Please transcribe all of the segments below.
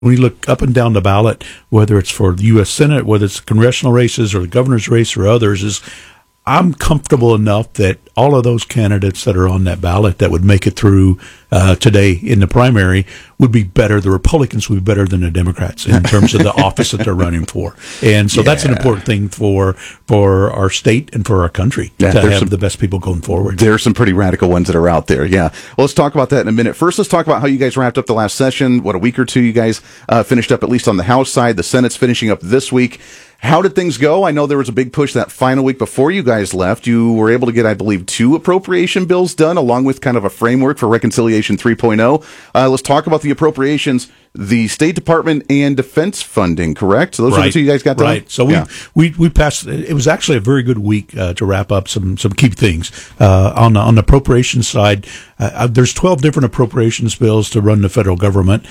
When you look up and down the ballot, whether it's for the U.S. Senate, whether it's congressional races or the governor's race or others, is I'm comfortable enough that all of those candidates that are on that ballot that would make it through today in the primary would be better. The Republicans would be better than the Democrats in terms of the office that they're running for. And so that's an important thing for our state and for our country to have the best people going forward. There's some pretty radical ones that are out there. Yeah. Well, let's talk about that in a minute. First, let's talk about how you guys wrapped up the last session. What, a week or two you guys finished up, at least on the House side. The Senate's finishing up this week. How did things go? I know there was a big push that final week before you guys left. You were able to get, I believe, 2 appropriation bills done, along with kind of a framework for Reconciliation 3.0. Let's talk about the appropriations, the State Department and defense funding, correct? So those are the 2 you guys got done? Right. So we passed. It was actually a very good week to wrap up some key things. On the appropriations side, there's 12 different appropriations bills to run the federal government.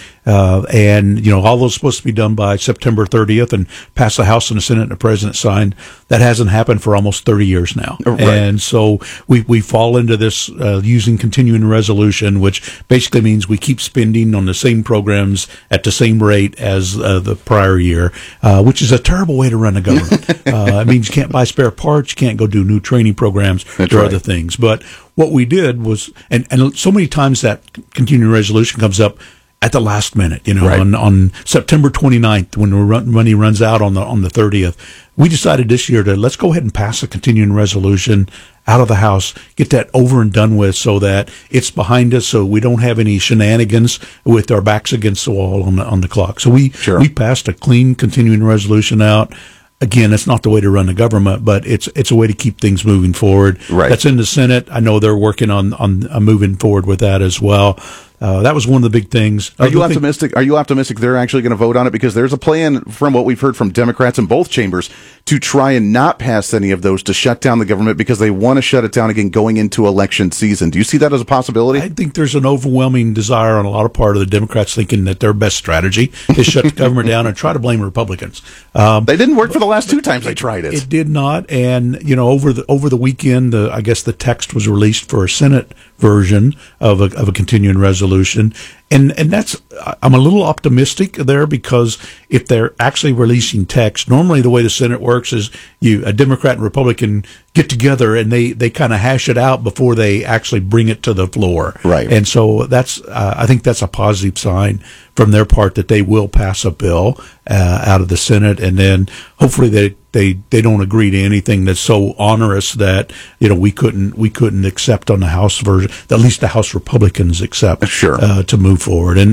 And, all those supposed to be done by September 30th and pass the House and the Senate and the President signed. That hasn't happened for almost 30 years now. Right. And so we fall into this using continuing resolution, which basically means we keep spending on the same programs at the same rate as the prior year, which is a terrible way to run a government. It means you can't buy spare parts, you can't go do new training programs or other things. But what we did was, and so many times that continuing resolution comes up at the last minute, on September 29th, when the money runs out on the 30th, we decided this year to let's go ahead and pass a continuing resolution out of the House, get that over and done with so that it's behind us, so we don't have any shenanigans with our backs against the wall on the clock. So we passed a clean continuing resolution out. Again, it's not the way to run the government, but it's a way to keep things moving forward. Right. That's in the Senate. I know they're working on moving forward with that as well. That was one of the big things. Are you optimistic? Are you optimistic they're actually going to vote on it? Because there's a plan, from what we've heard from Democrats in both chambers, to try and not pass any of those to shut down the government because they want to shut it down again going into election season. Do you see that as a possibility? I think there's an overwhelming desire on a lot of part of the Democrats thinking that their best strategy is shut the government down and try to blame Republicans. They didn't work for the last 2 times they tried it. It did not. And over the weekend, I guess the text was released for a Senate version of a continuing resolution. And that's, I'm a little optimistic there because if they're actually releasing text, normally the way the Senate works is a Democrat and Republican get together and they kind of hash it out before they actually bring it to the floor. Right. And so that's, I think that's a positive sign from their part that they will pass a bill out of the Senate, and then hopefully they don't agree to anything that's so onerous that we couldn't accept on the House version. At least the House Republicans accept to move forward, and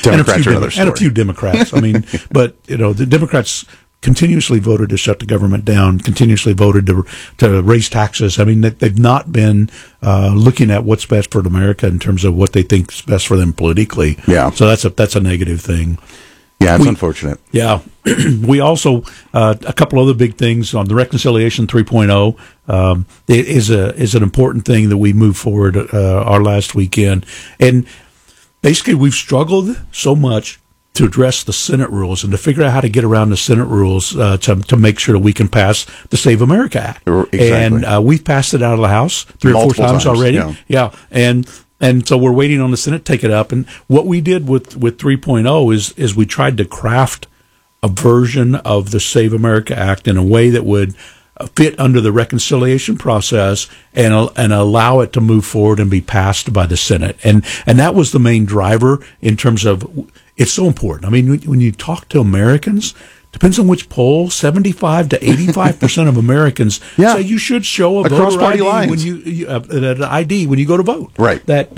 a few Democrats. I mean, but the Democrats continuously voted to shut the government down, continuously voted to raise taxes. I mean, they've not been looking at what's best for America in terms of what they think is best for them politically. Yeah. So that's a negative thing. Yeah, it's unfortunate. Yeah. We also, a couple other big things on the Reconciliation 3.0 is an important thing that we moved forward our last weekend. And basically, we've struggled so much to address the Senate rules and to figure out how to get around the Senate rules to make sure that we can pass the Save America Act. Exactly. And we've passed it out of the House 3 or 4 times already. Yeah. And so we're waiting on the Senate to take it up. And what we did with 3.0 is we tried to craft a version of the Save America Act in a way that would fit under the reconciliation process and allow it to move forward and be passed by the Senate. And that was the main driver in terms of it's so important. I mean, when you talk to Americans, depends on which poll, 75 to 85% of Americans say you should show a across voter party ID lines. when you ID when you go to vote. Right. That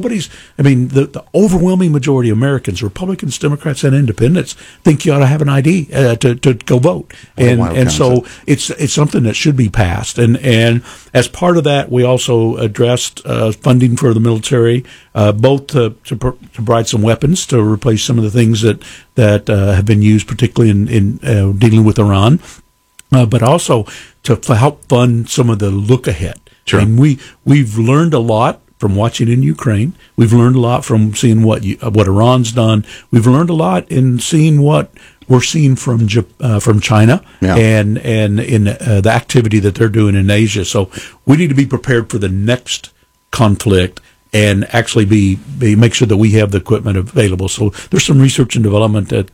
the overwhelming majority of Americans, Republicans, Democrats, and Independents, think you ought to have an ID to go vote. And so it's something that should be passed. And as part of that, we also addressed funding for the military, both to provide some weapons to replace some of the things that have been used, particularly in dealing with Iran, but also to help fund some of the look ahead. Sure. And we've learned a lot from watching in Ukraine. We've learned a lot from seeing what Iran's done. We've learned a lot in seeing what we're seeing from China and in the activity that they're doing in Asia. So we need to be prepared for the next conflict and actually make sure that we have the equipment available. So there's some research and development that